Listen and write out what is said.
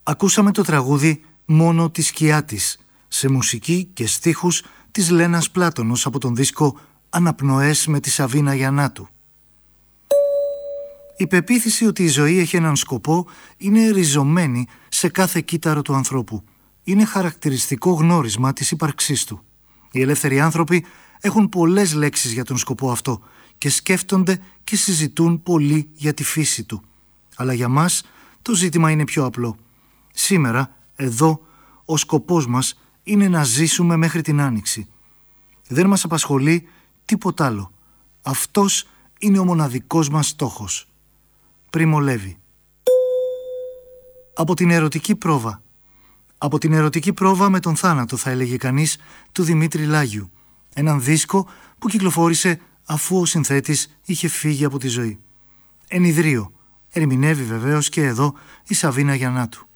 Ακούσαμε το τραγούδι «Μόνο τη σκιά της» σε μουσική και στίχους της Λένας Πλάτωνος από τον δίσκο «Αναπνοές» με τη Σαβίνα Γιαννάτου. Η πεποίθηση ότι η ζωή έχει έναν σκοπό είναι ριζωμένη σε κάθε κύτταρο του ανθρώπου. Είναι χαρακτηριστικό γνώρισμα της ύπαρξής του. Οι ελεύθεροι άνθρωποι έχουν πολλές λέξεις για τον σκοπό αυτό και σκέφτονται και συζητούν πολύ για τη φύση του. Αλλά για μας το ζήτημα είναι πιο απλό. Σήμερα, εδώ, ο σκοπός μας είναι να ζήσουμε μέχρι την Άνοιξη. Δεν μας απασχολεί τίποτα άλλο. Αυτός είναι ο μοναδικός μας στόχος. Πρίμο Λέβη. Από την ερωτική πρόβα. Από την ερωτική πρόβα με τον θάνατο, θα έλεγε κανείς, του Δημήτρη Λάγιου. Έναν δίσκο που κυκλοφόρησε αφού ο συνθέτης είχε φύγει από τη ζωή. Ενιδρίο. Ερμηνεύει βεβαίως και εδώ η Σαβίνα Γιαννάτου.